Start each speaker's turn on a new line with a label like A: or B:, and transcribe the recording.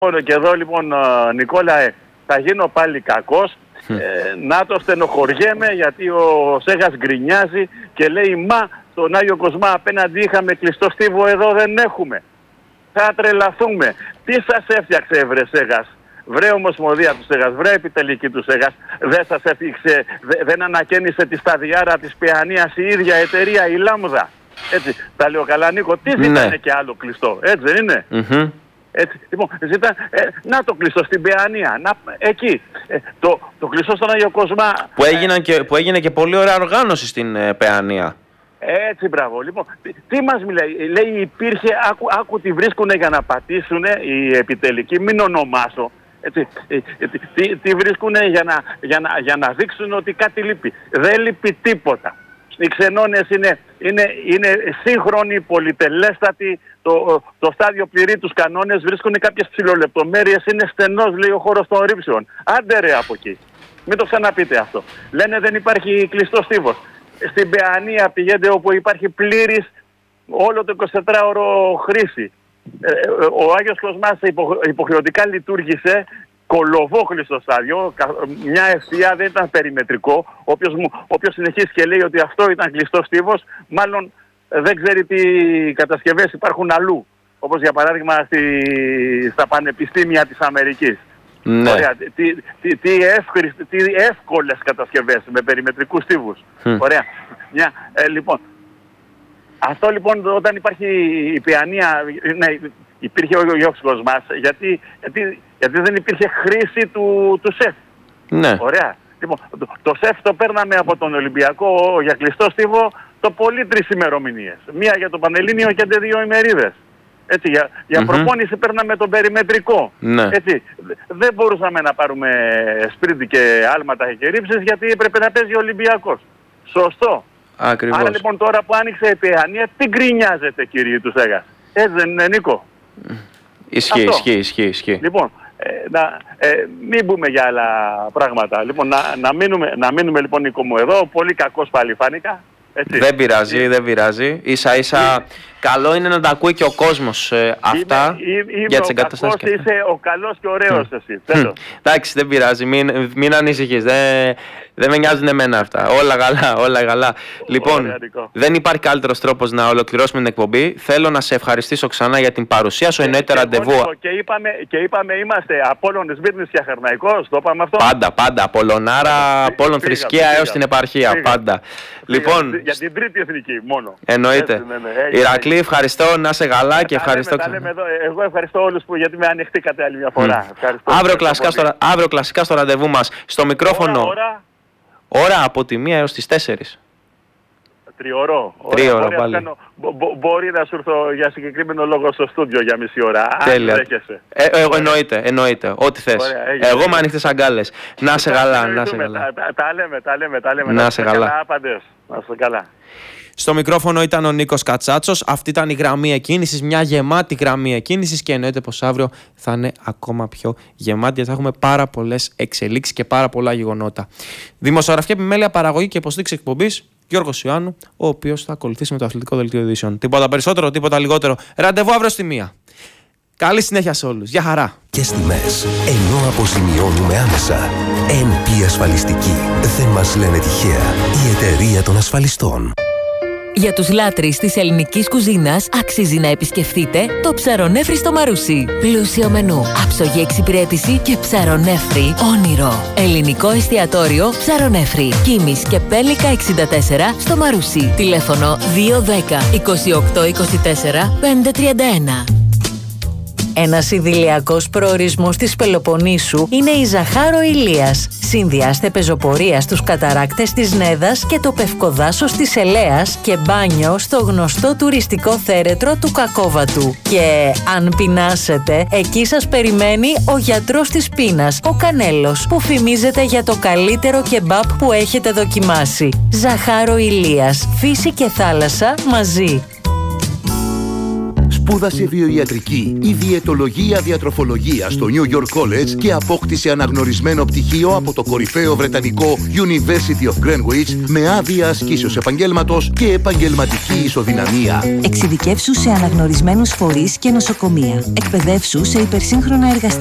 A: Και εδώ λοιπόν, Νικόλα, θα γίνω πάλι κακός. Να το στενοχωριέμαι γιατί ο Σέγας γκρινιάζει και λέει μα στον Άγιο Κοσμά απέναντι είχαμε κλειστό στίβο, εδώ δεν έχουμε. Θα τρελαθούμε. Τι σας έφτιαξε βρε Σέγας? Βρε Ομοσπονδία του Σέγας, βρε Επιτελική του Σέγας, δεν σας έφτιαξε, δεν ανακαίνισε τη σταδιάρα της Παιανίας η ίδια εταιρεία, η Λάμδα? Έτσι, τα λέω καλά Νίκο, τι ζητάνε και άλλο κλειστό, έτσι δεν είναι? Έτσι, λοιπόν, να το κλειστό στην Παιανία, εκεί, το κλειστό στον Άγιο Κοσμά.
B: Που έγινε και πολύ ωραία οργάνωση στην Παιανία.
A: Έτσι, μπράβο. Λοιπόν, τι μας μιλάει? Λέει υπήρχε, άκου τι βρίσκουνε για να πατήσουνε οι επιτελικοί, μην ονομάσω. Έτσι, τι βρίσκουνε για να δείξουν ότι κάτι λείπει. Δεν λείπει τίποτα. Οι ξενώνες είναι σύγχρονοι, πολυτελέστατοι, το στάδιο πληρεί τους κανόνες, βρίσκουν κάποιες ψηλολεπτομέρειες, είναι στενός, λέει, ο χώρος των ρήψεων. Άντε ρε από εκεί. Μην το ξαναπείτε αυτό. Λένε δεν υπάρχει κλειστό στίβος. Στην Παιανία πηγαίνετε όπου υπάρχει πλήρης όλο το 24ωρο χρήση. Ο Άγιος Κοσμάς υποχρεωτικά λειτουργήσε κολοβόχλιστο στάδιο, μια ευθεία, δεν ήταν περιμετρικό. Όποιος συνεχίσει και λέει ότι αυτό ήταν κλειστό στίβος, μάλλον δεν ξέρει τι κατασκευές υπάρχουν αλλού. Όπως για παράδειγμα στα πανεπιστήμια της Αμερικής. Ναι. Ωραία. Τι εύκολες κατασκευές με περιμετρικούς στίβους. Ωραία. Λοιπόν, αυτό λοιπόν όταν υπάρχει η Παιανία, ναι, υπήρχε ο Άγιος Κοσμάς, γιατί δεν υπήρχε χρήση του ΣΕΦ. Ναι. Ωραία. Λοιπόν, το ΣΕΦ το παίρναμε από τον Ολυμπιακό για κλειστό στίβο το πολύ 3 ημερομηνίες. Μία για το Πανελλήνιο και 2 ημερίδες. Έτσι, για προπόνηση παίρναμε τον περιμετρικό. Ναι. Έτσι, δεν μπορούσαμε να πάρουμε σπρίντι και άλματα και ρήψεις γιατί έπρεπε να παίζει ο Ολυμπιακός. Σωστό. Ακριβώς. Άρα λοιπόν τώρα που άνοιξε η Παιανία, τι γκρινιάζετε κύριοι του Σέγας? Έτσι δεν είναι Νίκο?
B: Ισχύει.
A: Λοιπόν, μην μπούμε για άλλα πράγματα. Λοιπόν, να μείνουμε λοιπόν Νίκο μου εδώ, πολύ κακός πάλι φάνηκα. Έτσι.
B: Δεν πειράζει. Ίσα-ίσα καλό είναι να τα ακούει και ο κόσμος αυτά για τις εγκαταστάσεις.
A: Είσαι ο καλός και ωραίος εσύ. Τέλος.
B: Εντάξει, δεν πειράζει. Μην ανησυχείς. Δεν με νοιάζουν εμένα αυτά. Όλα καλά. Λοιπόν, δεν υπάρχει καλύτερος τρόπος να ολοκληρώσουμε την εκπομπή. Θέλω να σε ευχαριστήσω ξανά για την παρουσία σου. Εννοείται ραντεβού.
A: Και είπαμε είμαστε Απόλλων Σμύρνης και Αχαρναϊκός. Το είπαμε αυτό.
B: Πάντα. Απόλλωνάρα, Απόλλων θρησκεία έως την επαρχία. Πάντα. Λοιπόν,
A: για την τρίτη εθνική μόνο.
B: Εννοείται. Ηρακλή, ευχαριστώ. Να σε καλά και ευχαριστώ
A: ξανά. Εγώ ευχαριστώ όλους που γιατί με ανοιχτήκατε άλλη μια φορά.
B: Αύριο κλασικά στο ραντεβού μας. Στο μικρόφωνο. Ώρα από τη 1 έως τις 4.
A: Τριωρό.
B: Πάλι.
A: Μπορεί να σου έρθω για συγκεκριμένο λόγο στο στούντιο για μισή ώρα.
B: Τέλεια. Εννοείται. Ό,τι θες. Ωραία, εγώ με ανοιχτές αγκάλες. Να σε καλά.
A: Τα λέμε.
B: Να σε καλά.
A: Να σε καλά.
B: Στο μικρόφωνο ήταν ο Νίκος Κατσάτσος. Αυτή ήταν η γραμμή εκκίνησης, μια γεμάτη γραμμή εκκίνησης και εννοείται πως αύριο θα είναι ακόμα πιο γεμάτη γιατί θα έχουμε πάρα πολλές εξελίξεις και πάρα πολλά γεγονότα. Δημοσιογραφική επιμέλεια, παραγωγή και υποστήριξη εκπομπής Γιώργος Ιωάννου, ο οποίος θα ακολουθήσει με το αθλητικό δελτίο ειδήσεων. Τίποτα περισσότερο, τίποτα λιγότερο. Ραντεβού αύριο στη 1. Καλή συνέχεια σε όλους. Γεια χαρά.
C: Και στιγμές, ενώ αποζημιώνουμε άμεσα. NP Ασφαλιστική. Δεν μας λένε τυχαία. Η εταιρεία των ασφαλιστών.
D: Για τους λάτρεις της ελληνικής κουζίνας αξίζει να επισκεφτείτε το Ψαρονέφρι στο Μαρούσι. Πλούσιο μενού, άψογη εξυπηρέτηση και ψαρονέφρι όνειρο. Ελληνικό εστιατόριο Ψαρονέφρι. Κίμης και Πέλικα 64 στο Μαρούσι. Τηλέφωνο 210 28 24 531. Ένας ιδηλιακός προορισμός της Πελοποννήσου είναι η Ζαχάρο Ηλίας. Συνδυάστε πεζοπορία στους καταράκτες της Νέδας και το πευκοδάσος της Ελέας και μπάνιο στο γνωστό τουριστικό θέρετρο του Κακόβατου. Και αν πεινάσετε, εκεί σας περιμένει ο γιατρός της πείνας, ο Κανέλος, που φημίζεται για το καλύτερο κεμπάπ που έχετε δοκιμάσει. Ζαχάρο Ηλίας, φύση και θάλασσα μαζί.
E: Σπούδασε βιοιατρική, ιδιαιτολογία διατροφολογία στο New York College και απόκτησε αναγνωρισμένο πτυχίο από το κορυφαίο βρετανικό University of Greenwich με άδεια ασκήσεως επαγγέλματος και επαγγελματική ισοδυναμία.
F: Εξειδικεύσου σε αναγνωρισμένους φορείς και νοσοκομεία. Εκπαιδεύσου σε υπερσύγχρονα εργαστήρια.